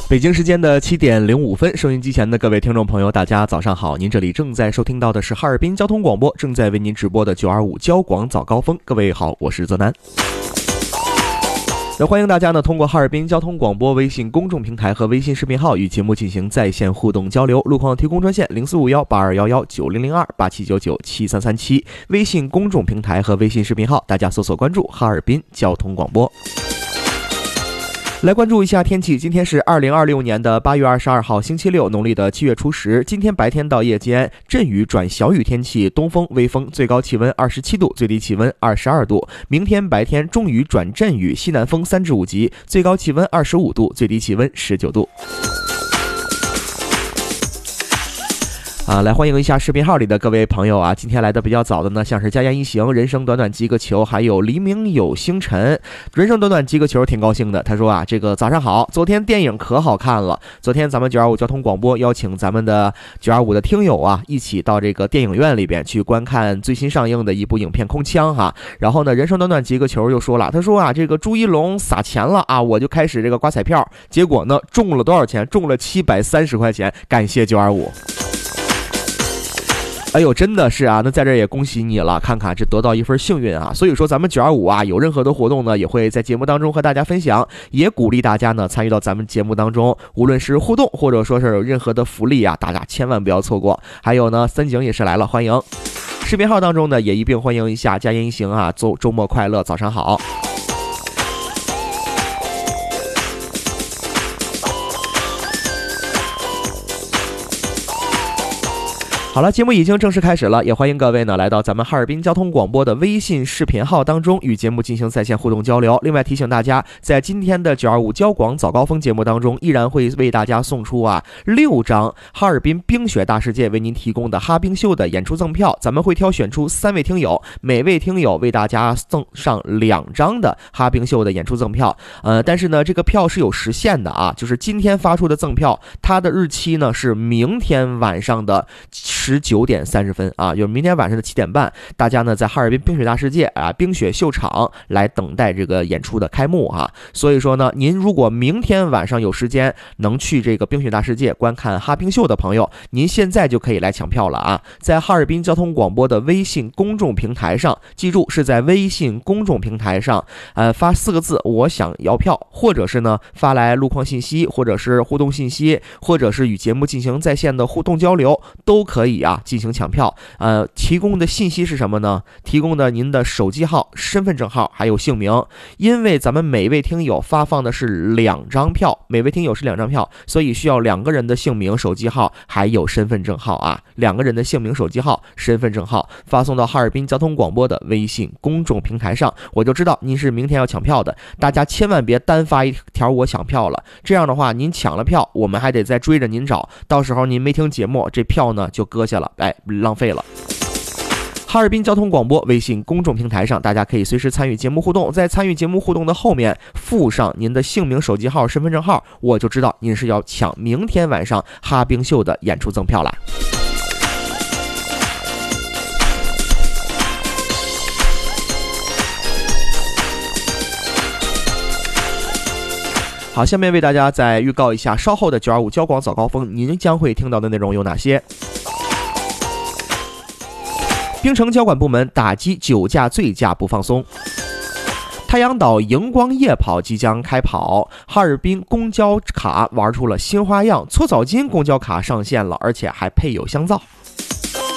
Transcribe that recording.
北京时间的7点05分，收音机前的各位听众朋友，大家早上好！您这里正在收听到的是哈尔滨交通广播，正在为您直播的925交广早高峰。各位好，我是泽南。那欢迎大家呢，通过哈尔滨交通广播微信公众平台和微信视频号与节目进行在线互动交流。路况提供专线04518211900287997337，微信公众平台和微信视频号，大家搜索关注哈尔滨交通广播。来关注一下天气，今天是2026年的8月22号星期六，农历的7月初10。今天白天到夜间阵雨转小雨天气，东风微风，最高气温27度，最低气温22度。明天白天中雨转阵雨，西南风3至5级，最高气温25度，最低气温19度。来欢迎一下视频号里的各位朋友啊！今天来的比较早的呢，像是家言一行、人生短短几个球，还有黎明有星辰。人生短短几个球挺高兴的，他说啊，这个早上好，昨天电影可好看了。昨天咱们925交通广播邀请咱们的925的听友啊，一起到这个电影院里边去观看最新上映的一部影片《空枪》哈。然后呢，人生短短几个球又说了，他说啊，这个朱一龙撒钱了啊，我就开始这个刮彩票，结果呢中了多少钱？中了730块钱，感谢925。哎呦，真的是啊，那在这也恭喜你了，看看这得到一份幸运啊！所以说咱们925啊，有任何的活动呢，也会在节目当中和大家分享，也鼓励大家呢参与到咱们节目当中，无论是互动或者说是有任何的福利啊，大家千万不要错过。还有呢，三井也是来了，欢迎。视频号当中呢，也一并欢迎一下家言一行啊，周末快乐，早上好。好了，节目已经正式开始了，也欢迎各位呢来到咱们哈尔滨交通广播的微信视频号当中，与节目进行在线互动交流。另外提醒大家，在今天的925交广早高峰节目当中，依然会为大家送出6张哈尔滨冰雪大世界为您提供的哈冰秀的演出赠票，咱们会挑选出3位听友，每位听友为大家送上2张的哈冰秀的演出赠票。但是呢，这个票是有时限的啊，就是今天发出的赠票，它的日期呢是明天晚上的19点30分啊，就是明天晚上的7点半，大家呢在哈尔滨冰雪大世界啊冰雪秀场来等待这个演出的开幕啊。所以说呢，您如果明天晚上有时间能去这个冰雪大世界观看哈冰秀的朋友，您现在就可以来抢票了啊！在哈尔滨交通广播的微信公众平台上，记住是在微信公众平台上发4个字我想要票，或者是呢发来路况信息，或者是互动信息，或者是与节目进行在线的互动交流，都可以进行抢票。提供的信息是什么呢？提供的您的手机号、身份证号还有姓名。因为咱们每位听友发放的是2张票，每位听友是2张票，所以需要2个人的姓名、手机号还有身份证号啊，2个人的姓名、手机号、身份证号发送到哈尔滨交通广播的微信公众平台上，我就知道您是明天要抢票的。大家千万别单发一条我抢票了，这样的话您抢了票，我们还得再追着您找，到时候您没听节目，这票呢就搁下了，浪费了。哈尔滨交通广播微信公众平台上，大家可以随时参与节目互动，在参与节目互动的后面附上您的姓名、手机号、身份证号，我就知道您是要抢明天晚上哈冰秀的演出赠票啦。好，下面为大家再预告一下稍后的925交广早高峰您将会听到的内容有哪些。冰城交管部门打击酒驾醉驾不放松。太阳岛荧光夜跑即将开跑，哈尔滨公交卡玩出了新花样，搓澡巾公交卡上线了，而且还配有香皂。